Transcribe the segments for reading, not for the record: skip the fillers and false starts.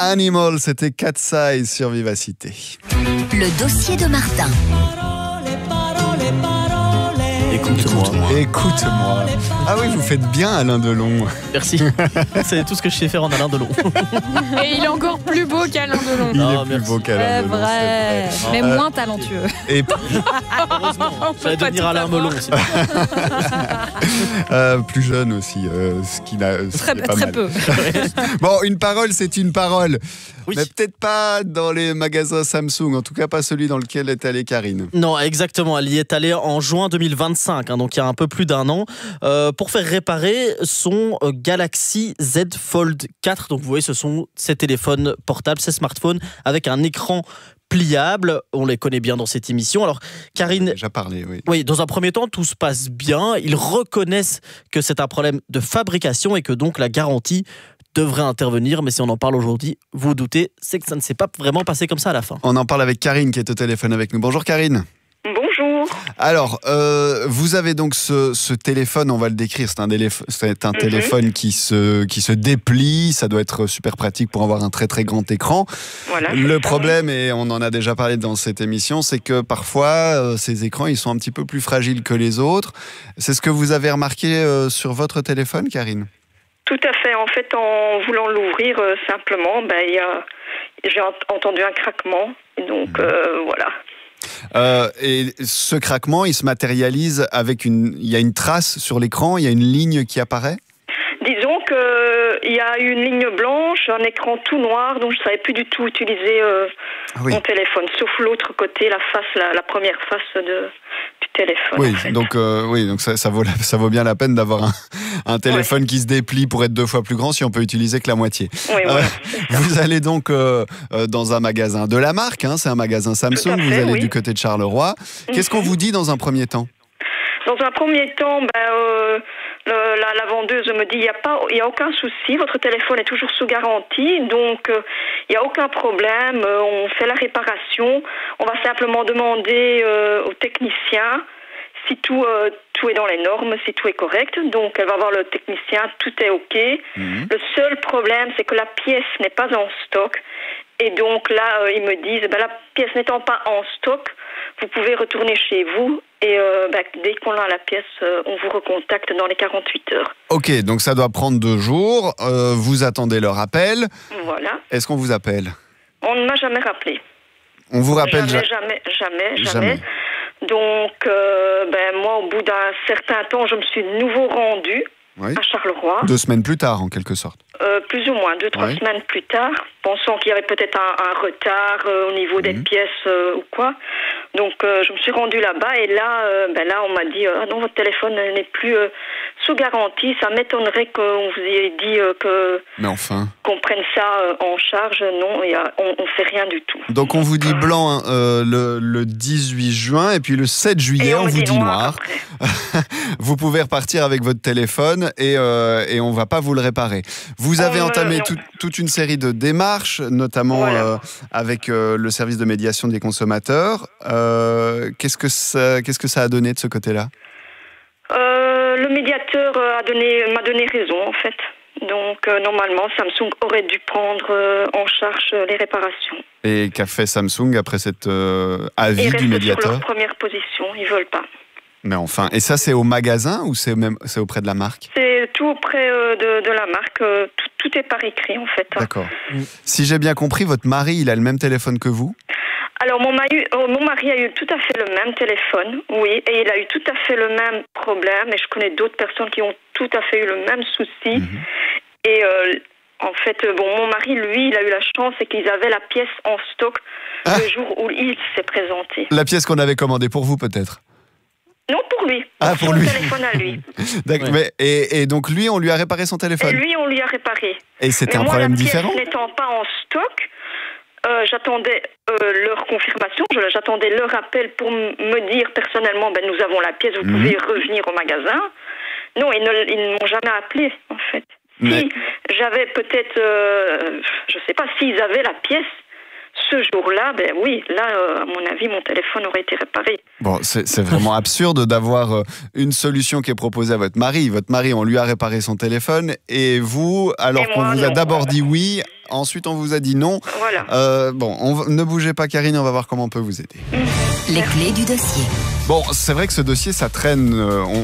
Animal, c'était Cat Size sur Vivacité. Le dossier de Martin. Écoute-moi. Ah oui, vous faites bien Alain Delon. Merci. C'est tout ce que je sais faire en Alain Delon. Et il est encore plus beau qu'Alain Delon. Il Non, est plus merci. beau qu'Alain C'est Delon. vrai. Mais moins talentueux. Et Heureusement. J'allais devenir Alain Melon aussi. plus jeune aussi, ce qui Très, est pas très mal. peu. Bon, une parole, c'est une parole. Oui. Mais peut-être pas dans les magasins Samsung, en tout cas pas celui dans lequel est allée Karine. Non, exactement. Elle y est allée en juin 2025, donc il y a un peu plus d'un an, pour faire réparer son Galaxy Z Fold 4. Donc vous voyez, ce sont ces téléphones portables, ces smartphones avec un écran pliable. On les connaît bien dans cette émission. Alors, Karine, J'ai déjà parlé, oui. oui, dans un premier temps, tout se passe bien. Ils reconnaissent que c'est un problème de fabrication et que donc la garantie devrait intervenir. Mais si on en parle aujourd'hui, vous vous doutez, c'est que ça ne s'est pas vraiment passé comme ça à la fin. On en parle avec Karine qui est au téléphone avec nous. Bonjour Karine. Bonjour. Alors, vous avez donc ce téléphone, on va le décrire, c'est un téléphone qui se déplie, ça doit être super pratique pour avoir un très très grand écran. Voilà. Le problème, et on en a déjà parlé dans cette émission, c'est que parfois, ces écrans, ils sont un petit peu plus fragiles que les autres. C'est ce que vous avez remarqué sur votre téléphone, Karine ? Tout à fait. En fait, en voulant l'ouvrir simplement, j'ai entendu un craquement. Et donc, voilà. Et ce craquement, il se matérialise avec il y a une trace sur l'écran, il y a une ligne qui apparaît ? Disons qu'il y a une ligne blanche, un écran tout noir, donc je ne savais plus du tout utiliser Oui. mon téléphone, sauf l'autre côté, la première face du téléphone. Oui, en fait. donc ça vaut bien la peine d'avoir un téléphone qui se déplie pour être 2 fois plus grand si on peut utiliser que la moitié. Oui, voilà. Vous allez donc dans un magasin de la marque, c'est un magasin Samsung, Tout à fait, vous allez oui. du côté de Charleroi. Qu'est-ce qu'on vous dit dans un premier temps ? Dans un premier temps, la vendeuse me dit il y a aucun souci, votre téléphone est toujours sous garantie, donc il y a aucun problème, on fait la réparation, on va simplement demander au technicien si tout est dans les normes, si tout est correct. Donc elle va voir le technicien, tout est OK. Le seul problème, c'est que la pièce n'est pas en stock. Et donc là, ils me disent, la pièce n'étant pas en stock, vous pouvez retourner chez vous et dès qu'on a la pièce, on vous recontacte dans les 48 heures. Ok, donc ça doit prendre 2 jours, vous attendez leur appel. Voilà. Est-ce qu'on vous appelle ? On ne m'a jamais rappelé. On vous rappelle Jamais. Donc, moi, au bout d'un certain temps, je me suis de nouveau rendue à Charleroi. 2 semaines plus tard, en quelque sorte. Plus ou moins, 2-3 semaines plus tard, pensant qu'il y avait peut-être un retard au niveau des pièces ou quoi. Donc, je me suis rendue là-bas et là, on m'a dit non, votre téléphone n'est plus sous garantie. Ça m'étonnerait qu'on vous ait dit Mais enfin. qu'on prenne ça en charge. Non, on fait rien du tout. Donc, on vous dit blanc le 18 juin et puis le 7 juillet, on vous dit noir. Vous pouvez repartir avec votre téléphone et on va pas vous le réparer. Vous avez entamé toute une série de démarches, notamment avec le service de médiation des consommateurs. Qu'est-ce que ça a donné de ce côté-là ? Le médiateur m'a donné raison, en fait. Donc, normalement, Samsung aurait dû prendre en charge les réparations. Et qu'a fait Samsung après cet avis du médiateur ? Sur leur première position, ils veulent pas. Mais enfin, et ça c'est au magasin ou c'est auprès de la marque ? C'est tout auprès de la marque, tout est par écrit en fait. D'accord. Si j'ai bien compris, votre mari, il a le même téléphone que vous ? Alors mon mari a eu tout à fait le même téléphone, oui, et il a eu tout à fait le même problème, et je connais d'autres personnes qui ont tout à fait eu le même souci. Et en fait, mon mari, lui, il a eu la chance, c'est qu'ils avaient la pièce en stock le jour où il s'est présenté. La pièce qu'on avait commandée pour vous peut-être ? Non, pour lui. Ah, pour lui. Son téléphone à lui. D'accord. Mais, et donc lui, on lui a réparé son téléphone. Et lui, on lui a réparé. Et c'était un problème différent ? La pièce n'étant pas en stock, j'attendais leur confirmation, j'attendais leur appel pour me dire personnellement, nous avons la pièce, vous pouvez revenir au magasin. Non, ils ne m'ont jamais appelé, en fait. Mais... Si j'avais peut-être, je ne sais pas, s'ils avaient la pièce, ce jour-là, oui, là, à mon avis, mon téléphone aurait été réparé. Bon, c'est vraiment absurde d'avoir une solution qui est proposée à votre mari. Votre mari, on lui a réparé son téléphone, et vous, alors qu'on vous a d'abord dit oui, Ensuite, on vous a dit non. Voilà. Ne bougez pas, Karine, on va voir comment on peut vous aider. Les clés du dossier. Bon, c'est vrai que ce dossier, ça traîne.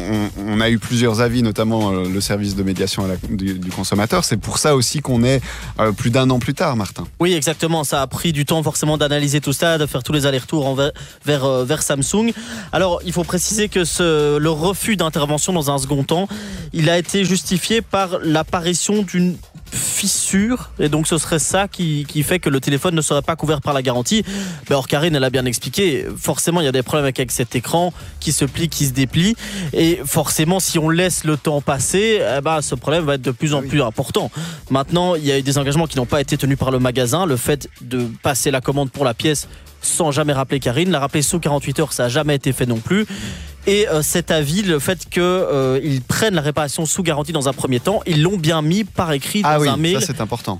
On a eu plusieurs avis, notamment le service de médiation du consommateur. C'est pour ça aussi qu'on est plus d'1 an plus tard, Martin. Oui, exactement. Ça a pris du temps forcément d'analyser tout ça, de faire tous les allers-retours vers Samsung. Alors, il faut préciser que le refus d'intervention dans un second temps, il a été justifié par l'apparition d'une fissure, et donc ce serait ça qui fait que le téléphone ne serait pas couvert par la garantie. Mais or, Karine, elle a bien expliqué, forcément il y a des problèmes avec cet écran qui se plie, qui se déplie, et forcément si on laisse le temps passer, ce problème va être de plus en plus important. Maintenant, il y a eu des engagements qui n'ont pas été tenus par le magasin, le fait de passer la commande pour la pièce sans jamais rappeler Karine, la rappeler sous 48 heures, ça n'a jamais été fait non plus. Et cet avis, le fait qu'ils prennent la réparation sous garantie dans un premier temps, ils l'ont bien mis par écrit dans un mail. Ça c'est important.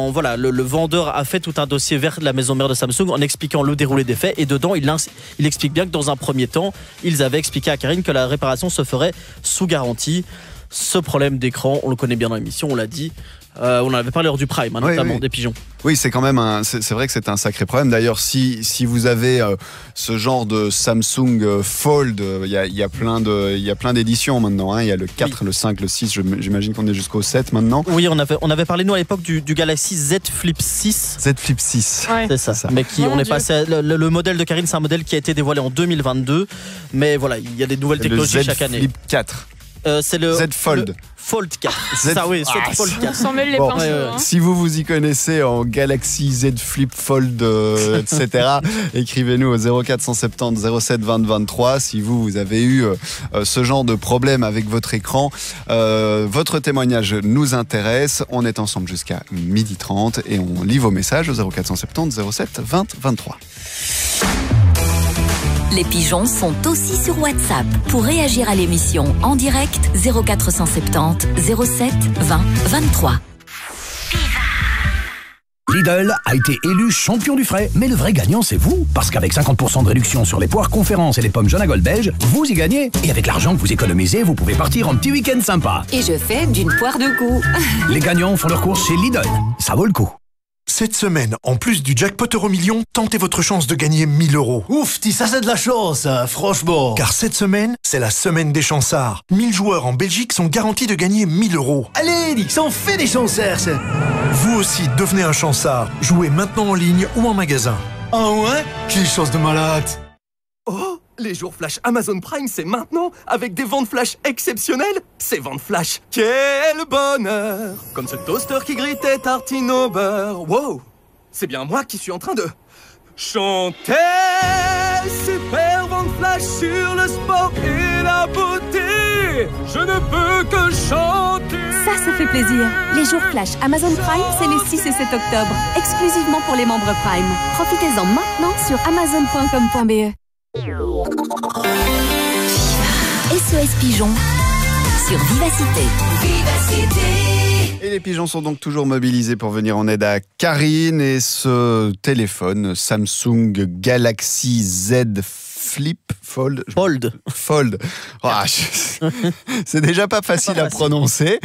Le vendeur a fait tout un dossier vers la maison mère de Samsung en expliquant le déroulé des faits. Et dedans, il explique bien que dans un premier temps, ils avaient expliqué à Karine que la réparation se ferait sous garantie. Ce problème d'écran, on le connaît bien dans l'émission, on l'a dit. On en avait parlé lors du Prime, notamment des pigeons. Oui, c'est quand même c'est vrai que c'est un sacré problème. D'ailleurs, si vous avez ce genre de Samsung Fold, il y a plein d'éditions maintenant. Il y a le 4, le 5, le 6. J'imagine qu'on est jusqu'au 7 maintenant. Oui, on avait parlé nous à l'époque du Galaxy Z Flip 6. Z Flip 6. Ouais. C'est ça. Mais on est passé le modèle de Karine, c'est un modèle qui a été dévoilé en 2022. Mais voilà, il y a des nouvelles technologies chaque année. Le Z Flip 4. C'est le Z Fold. Le Fold 4. Ça, oui, Z Fold 4. Sans mêler les pinceaux. Si vous y connaissez en Galaxy Z Flip Fold, etc., écrivez-nous au 0470 07 20 23. Si vous avez eu ce genre de problème avec votre écran, votre témoignage nous intéresse. On est ensemble jusqu'à 12h30 et on lit vos messages au 0470 07 20 23. Les pigeons sont aussi sur WhatsApp. Pour réagir à l'émission en direct, 0470 07 20 23. Lidl a été élu champion du frais, mais le vrai gagnant c'est vous, parce qu'avec 50% de réduction sur les poires conférences et les pommes Jonagol belge, vous y gagnez. Et avec l'argent que vous économisez, vous pouvez partir en petit week-end sympa. Et je fais d'une poire deux coups. Les gagnants font leur course chez Lidl, ça vaut le coup. Cette semaine, en plus du jackpot Euromillion, tentez votre chance de gagner 1 000 €. Ouf, ça c'est de la chance, franchement. Car cette semaine, c'est la semaine des chansards. 1000 joueurs en Belgique sont garantis de gagner 1 000 €. Allez, Nix, on fait des chansards, ça. Vous aussi, devenez un chansard. Jouez maintenant en ligne ou en magasin. Ah ouais? Quelle chance de malade. Oh, les jours flash Amazon Prime, c'est maintenant, avec des ventes flash exceptionnelles. Ces ventes flash, quel bonheur! Comme ce toaster qui gritait tartine au beurre. Wow, c'est bien moi qui suis en train de chanter. Super vente flash sur le sport et la beauté. Je ne peux que chanter. Ça fait plaisir. Les jours flash Amazon Prime, c'est les 6 et 7 octobre, exclusivement pour les membres Prime. Profitez-en maintenant sur amazon.com.be. SOS Pigeon sur Vivacité. Et les pigeons sont donc toujours mobilisés pour venir en aide à Karine et ce téléphone Samsung Galaxy Z Flip Fold. Oh, c'est déjà pas facile à prononcer.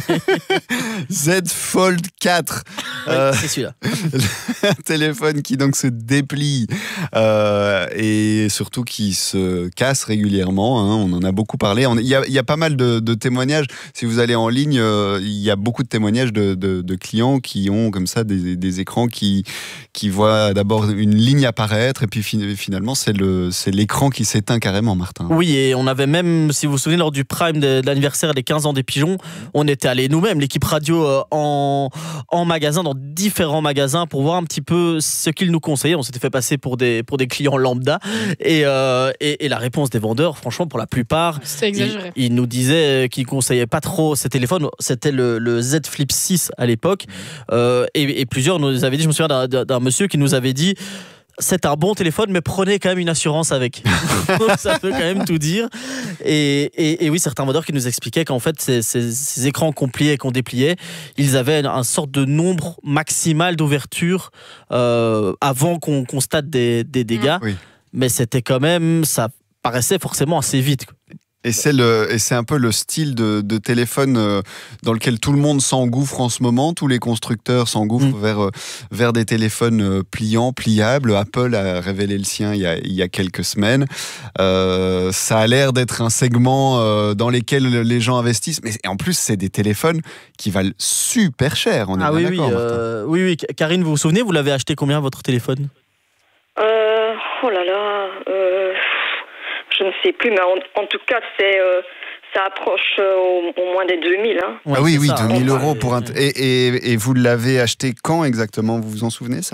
Z Fold 4. C'est celui-là. Un téléphone qui donc se déplie et surtout qui se casse régulièrement. On en a beaucoup parlé. Il y a pas mal de témoignages. Si vous allez en ligne, il y a beaucoup de témoignages de clients qui ont comme ça des écrans qui voient d'abord une ligne apparaître et puis finalement c'est l'écran qui s'éteint carrément, Martin. Oui, et on avait même, si vous vous souvenez, lors du Prime de l'anniversaire des 15 ans des pigeons, on était allés nous-mêmes, l'équipe radio, en magasin, dans différents magasins, pour voir un petit peu ce qu'ils nous conseillaient. On s'était fait passer pour des clients lambda. Et la réponse des vendeurs, franchement, pour la plupart, c'était exagéré. Ils nous disaient qu'ils ne conseillaient pas trop ces téléphones. C'était le Z Flip 6 à l'époque. Et plusieurs nous avaient dit, je me souviens d'un monsieur qui nous avait dit: c'est un bon téléphone, mais prenez quand même une assurance avec. Ça peut quand même tout dire. Et oui, certains vendeurs qui nous expliquaient qu'en fait, ces écrans qu'on pliait et qu'on dépliait, ils avaient un sorte de nombre maximal d'ouverture avant qu'on constate des dégâts. Oui. Mais c'était quand même, ça paraissait forcément assez vite. Et c'est un peu le style de téléphone dans lequel tout le monde s'engouffre en ce moment. Tous les constructeurs s'engouffrent vers des téléphones pliants, pliables. Apple a révélé le sien il y a quelques semaines. Ça a l'air d'être un segment dans lequel les gens investissent. Mais en plus, c'est des téléphones qui valent super cher. On est bien d'accord, Martin. Oui. Karine, vous vous souvenez, vous l'avez acheté combien votre téléphone ? Oh là là... Je ne sais plus, mais en tout cas, ça approche au moins des 2000. Hein. Ouais, ah oui, 2000 € pour un... Et vous l'avez acheté quand exactement ? Vous vous en souvenez, ça ?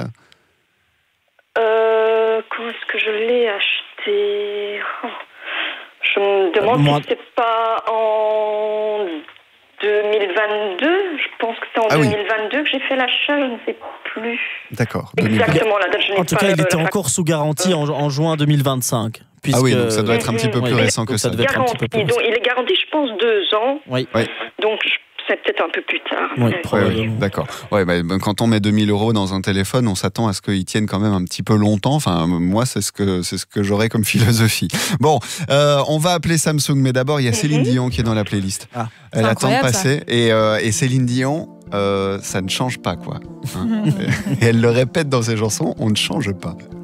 Quand est-ce que je l'ai acheté ? Je me demande si c'est pas en 2022. Je pense que c'est en 2022 que j'ai fait l'achat, je ne sais plus. D'accord. Exactement, la date, je n'ai pas. En tout cas, il était encore sous garantie en juin 2025. Ah oui, donc ça doit être un petit peu plus récent que ça. Donc il est garanti, je pense, 2 ans. Oui. Donc c'est peut-être un peu plus tard. Oui, probablement. D'accord. Ouais, quand on met 2000 € dans un téléphone, on s'attend à ce qu'il tienne quand même un petit peu longtemps. Enfin, moi, c'est ce que j'aurais comme philosophie. Bon, on va appeler Samsung, mais d'abord, il y a Céline Dion qui est dans la playlist. Ah. Elle attend de passer. Et Céline Dion, ça ne change pas, quoi. Hein. Et elle le répète dans ses chansons, on ne change pas.